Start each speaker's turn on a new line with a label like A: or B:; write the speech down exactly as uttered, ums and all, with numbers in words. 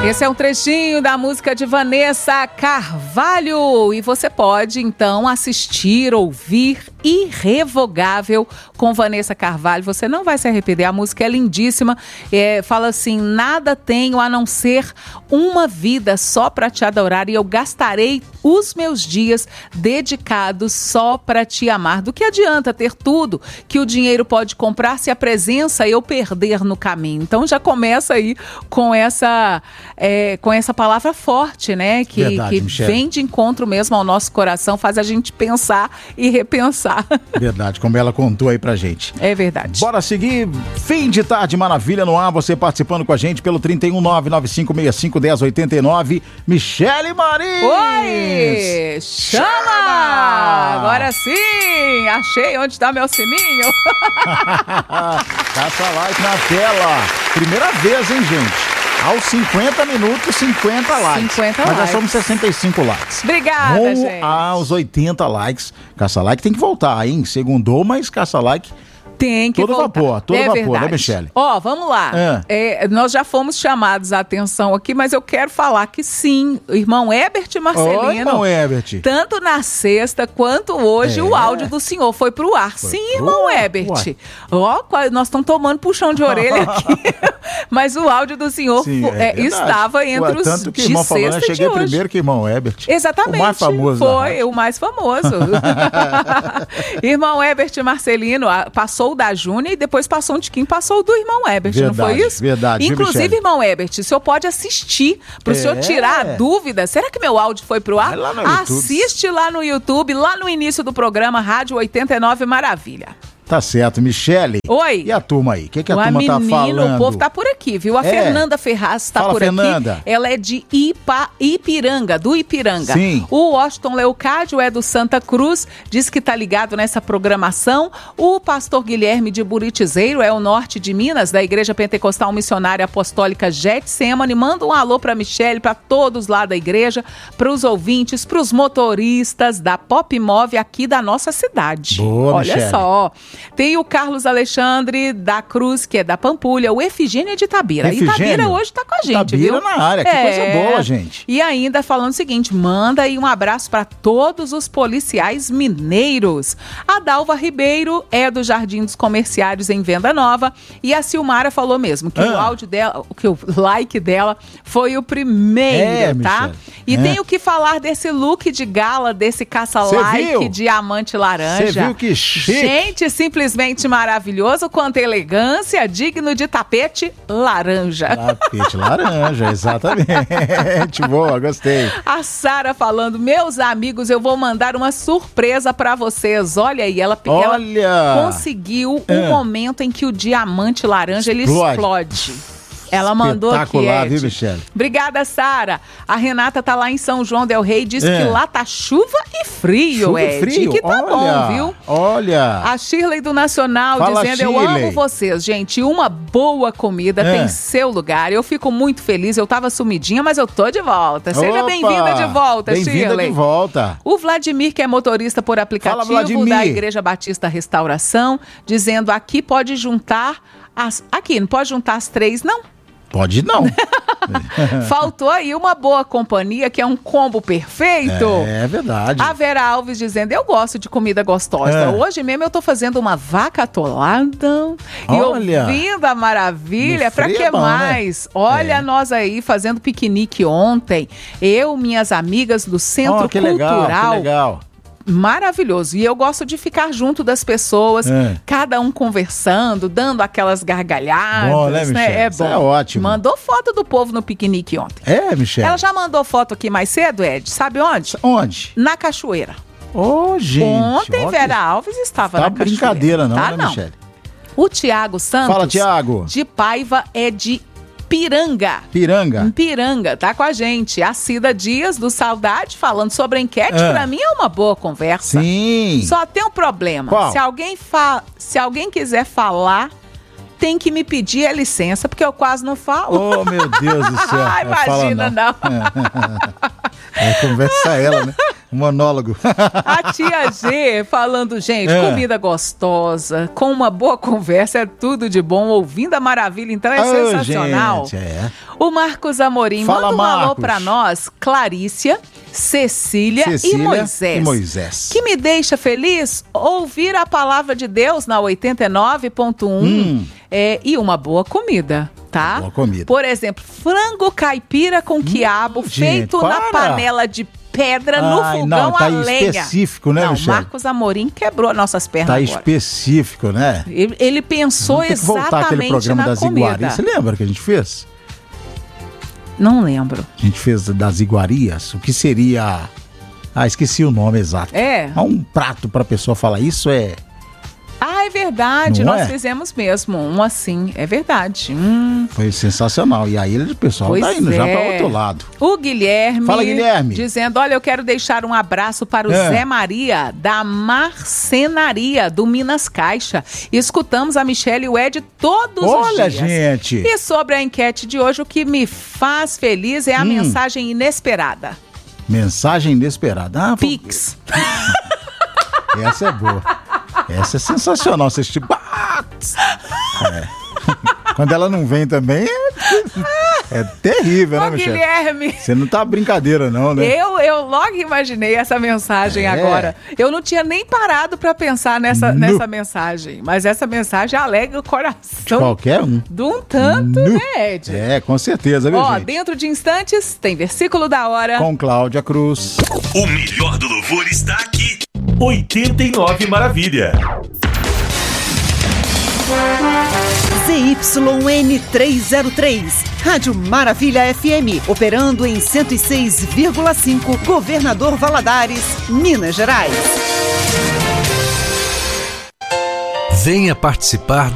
A: Esse é um trechinho da música de Vanessa Carvalho e você pode então assistir, ouvir Irrevogável com Vanessa Carvalho. Você não vai se arrepender, a música é lindíssima, é, fala assim: nada tenho a não ser uma vida só para te adorar e eu gastarei os meus dias dedicados só para te amar. Do que adianta ter tudo que o dinheiro pode comprar se a presença eu perder no caminho? Então já começa aí com essa, é, com essa palavra forte, né? Que,
B: Verdade,
A: que vem de encontro mesmo ao nosso coração, faz a gente pensar e repensar.
B: Verdade, como ela contou aí pra gente.
A: É verdade.
B: Bora seguir, fim de tarde maravilha no ar, você participando com a gente pelo trinta e um, nove nove cinco seis cinco, um zero oito nove. Michele Marins!
A: Oi! Chama! Chama! Agora sim! Achei onde está meu sininho.
B: Caça like na tela. Primeira vez, hein, gente? Aos cinquenta minutos, cinquenta likes.
A: cinquenta
B: Mas
A: likes.
B: já somos sessenta e cinco likes.
A: Obrigada,
B: Rumo
A: gente.
B: aos oitenta likes. Caça like tem que voltar, hein? Segundou, mas caça like
A: tem que
B: todo
A: voltar.
B: vapor, todo
A: é
B: vapor,
A: verdade.
B: né, Michele?
A: Ó, vamos lá. É. É, nós já fomos chamados a atenção aqui, mas eu quero falar que sim, o irmão Herbert Marcelino.
B: Oi, irmão Herbert.
A: Tanto na sexta quanto hoje, é. o áudio do senhor foi pro ar. Foi sim, pro irmão ar. Herbert. Ó, nós estamos tomando puxão de orelha aqui. Mas o áudio do senhor sim, é é, estava entre Ué, os
B: tanto que irmão
A: de
B: falando,
A: sexta
B: eu cheguei
A: de hoje.
B: Primeiro que irmão Herbert.
A: Exatamente.
B: O mais famoso.
A: Foi o mais famoso. Irmão Herbert Marcelino passou da Júnior e depois passou um tiquinho, passou do irmão Herbert, verdade, não foi isso?
B: Verdade,
A: inclusive, viu, irmão Herbert, o senhor pode assistir, para o é. senhor tirar a dúvida, será que meu áudio foi pro ar?
B: Lá no
A: Assiste lá no YouTube, lá no início do programa Rádio oitenta e nove Maravilha.
B: Tá certo, Michele.
A: Oi.
B: E a turma aí? O que, que a
A: Ué,
B: turma
A: menino,
B: tá falando?
A: O povo tá por aqui, viu? A
B: é.
A: Fernanda Ferraz tá
B: Fala,
A: por
B: Fernanda.
A: aqui. Ela é de Ipa, Ipiranga, do Ipiranga.
B: Sim.
A: O Washington Leocádio é do Santa Cruz, diz que tá ligado nessa programação. O pastor Guilherme de Buritizeiro é o norte de Minas, da Igreja Pentecostal Missionária Apostólica Getsemane. Manda um alô pra Michele, pra todos lá da igreja, pros ouvintes, pros motoristas da Pop Move aqui da nossa cidade.
B: Boa,
A: Olha
B: Michele.
A: só. Tem o Carlos Alexandre da Cruz, que é da Pampulha, o Efigênia de Itabira.
B: Efigênio.
A: Itabira hoje tá com a gente,
B: Itabira
A: viu?
B: na área, que
A: é.
B: coisa boa, gente.
A: E ainda falando o seguinte, manda aí um abraço para todos os policiais mineiros. A Dalva Ribeiro é do Jardim dos Comerciários em Venda Nova e a Silmara falou mesmo que ah. o áudio dela, que o like dela foi o primeiro,
B: é,
A: tá?
B: Michele.
A: E
B: é.
A: tem o que falar desse look de gala, desse caça-like diamante laranja.
B: Você viu que chique?
A: Gente, simplesmente maravilhoso, quanto elegância, digno de tapete laranja.
B: Tapete laranja, exatamente. Boa, gostei.
A: A Sara falando, meus amigos, eu vou mandar uma surpresa pra vocês. Olha aí, ela,
B: Olha.
A: ela conseguiu o um momento em que o diamante laranja ele explode. explode. Ela mandou aqui,
B: espetacular, viu, Michele?
A: Obrigada, Sara. A Renata tá lá em São João del Rei, diz
B: é.
A: que lá tá chuva e frio,
B: chuva
A: Ed.
B: e frio?
A: Que tá
B: olha,
A: bom, viu?
B: Olha.
A: A Shirley do Nacional
B: Fala,
A: dizendo,
B: Shirley.
A: eu amo vocês, gente. Uma boa comida
B: é.
A: tem seu lugar. Eu fico muito feliz. Eu tava sumidinha, mas eu tô de volta. Seja bem-vinda de volta,
B: bem
A: Shirley.
B: Bem-vinda de volta.
A: O Vladimir, que é motorista por aplicativo da Igreja Batista Restauração, dizendo, aqui pode juntar as... Aqui, não pode juntar as três, não?
B: Pode não.
A: Faltou aí uma boa companhia, que é um combo perfeito.
B: É verdade.
A: A Vera Alves dizendo, eu gosto de comida gostosa. É. Hoje mesmo eu tô fazendo uma vaca atolada.
B: Olha.
A: E ouvindo a maravilha. Pra que
B: é bom,
A: mais?
B: Né?
A: Olha
B: é.
A: nós aí fazendo piquenique ontem. Eu, minhas amigas do Centro
B: oh, que
A: Cultural.
B: Legal, que legal.
A: Maravilhoso. E eu gosto de ficar junto das pessoas, é. cada um conversando, dando aquelas gargalhadas.
B: Bom, né,
A: né? É bom.
B: É ótimo.
A: Mandou foto do povo no piquenique ontem.
B: É, Michele?
A: Ela já mandou foto aqui mais cedo, Ed. Sabe onde?
B: Onde?
A: Na cachoeira.
B: Ô, oh, gente.
A: Ontem
B: ó,
A: Vera Alves estava
B: tá
A: na cachoeira.
B: Brincadeira não,
A: tá,
B: né,
A: não.
B: Michele?
A: O Tiago Santos.
B: Fala, Tiago.
A: De Paiva é de Piranga.
B: Piranga.
A: Piranga, tá com a gente. A Cida Dias, do Saudade, falando sobre a enquete, é. pra mim é uma boa conversa.
B: Sim.
A: Só tem um problema.
B: Qual?
A: Se alguém, fa... Se alguém quiser falar, tem que me pedir a licença, porque eu quase não falo.
B: Oh, meu Deus do céu.
A: Imagina,
B: não.
A: não.
B: É, conversa ela, né? monólogo.
A: A tia G falando, gente,
B: É.
A: comida gostosa, com uma boa conversa, é tudo de bom. Ouvindo a maravilha, então é
B: Ô,
A: sensacional.
B: gente, é.
A: O Marcos Amorim
B: Fala,
A: manda um alô
B: Marcos.
A: pra nós, Clarícia, Cecília,
B: Cecília
A: e Moisés.
B: e Moisés.
A: Que me deixa feliz ouvir a palavra de Deus na oitenta e nove ponto um
B: Hum.
A: é, e uma boa comida, tá?
B: Boa comida.
A: Por exemplo, frango caipira com quiabo
B: gente,
A: feito na
B: para.
A: panela de pedra no
B: Ai,
A: fogão
B: não, tá
A: a lenha.
B: específico, né,
A: Não,
B: Michele?
A: Marcos Amorim quebrou nossas pernas
B: Tá
A: agora.
B: específico, né?
A: Ele, ele pensou
B: Vamos ter que voltar àquele
A: exatamente
B: programa
A: na
B: das
A: comida.
B: iguarias. Você lembra que a gente fez?
A: Não lembro.
B: A gente fez das iguarias. O que seria... Ah, esqueci o nome exato.
A: É.
B: Mas um prato pra pessoa falar isso é...
A: Ah, é verdade,
B: Não
A: nós
B: é?
A: fizemos mesmo um assim, é verdade. Hum,
B: Foi sensacional. E aí o pessoal
A: Pois
B: tá indo já
A: é.
B: pra outro lado.
A: O Guilherme,
B: Fala, Guilherme.
A: dizendo, olha, eu quero deixar um abraço para o
B: É.
A: Zé Maria, da Marcenaria, do Minas Caixa. Escutamos a Michele e o Ed todos
B: Olha,
A: os dias.
B: gente.
A: E sobre a enquete de hoje, o que me faz feliz é a
B: Hum.
A: mensagem inesperada.
B: Mensagem inesperada. Ah, pô,
A: Pix.
B: essa é boa. Essa é sensacional. Você tipo... Ah, tss. É. Quando ela não vem também, é, é terrível, né,
A: Ô,
B: Michele?
A: Guilherme.
B: Você não tá brincadeira, não, né?
A: Eu, eu logo imaginei essa mensagem
B: É.
A: agora. Eu não tinha nem parado para pensar nessa,
B: Nu.
A: nessa mensagem. Mas essa mensagem alegra o coração
B: Qualquer um.
A: de um tanto,
B: Nu.
A: né, Ed?
B: É, com certeza, viu,
A: Ó,
B: gente?
A: dentro de instantes, tem versículo da hora.
B: Com Cláudia Cruz.
C: O melhor do louvor está aqui.
D: oitenta e nove Maravilha.
E: Z Y N trezentos e três, Rádio Maravilha F M, operando em cento e seis vírgula cinco, Governador Valadares, Minas Gerais.
F: Venha participar da